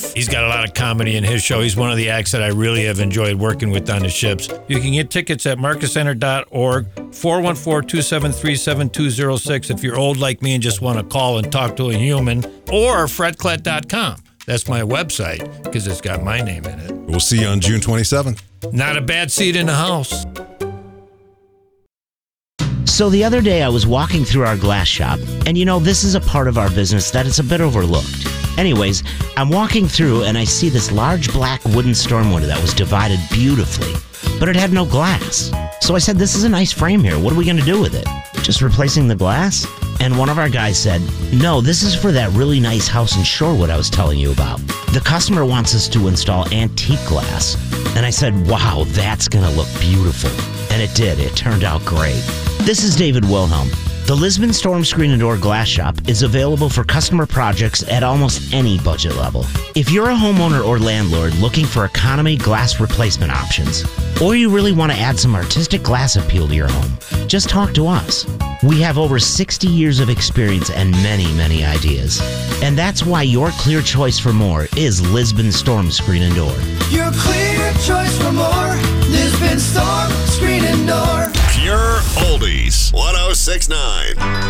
He's got a lot of comedy in his show. He's one of the acts that I really have enjoyed working with on the ships. You can get tickets at marcuscenter.org, 414-273-7206 if you're old like me and just want to call and talk to a human, or fredklett.com. That's my website because it's got my name in it. We'll see you on June 27th. Not a bad seat in the house. So the other day I was walking through our glass shop, and this is a part of our business that is a bit overlooked. Anyways, I'm walking through and I see this large black wooden storm window that was divided beautifully, but it had no glass. So I said, this is a nice frame here. What are we going to do with it? Just replacing the glass? And one of our guys said, no, this is for that really nice house in Shorewood I was telling you about. The customer wants us to install antique glass. And I said, wow, that's going to look beautiful. And it did. It turned out great. This is David Wilhelm. The Lisbon Storm Screen and Door Glass Shop is available for customer projects at almost any budget level. If you're a homeowner or landlord looking for economy glass replacement options, or you really want to add some artistic glass appeal to your home, just talk to us. We have over 60 years of experience and many, many ideas. And that's why your clear choice for more is Lisbon Storm Screen and Door. Your clear choice for more, Lisbon Storm Screen and Door. Pure Oldies, 106.9.